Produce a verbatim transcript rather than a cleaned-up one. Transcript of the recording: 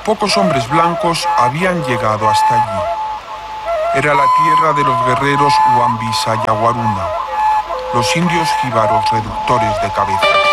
Pocos hombres blancos habían llegado hasta allí. Era la tierra de los guerreros Wambisa Yaguaruna, los indios jíbaros reductores de cabezas.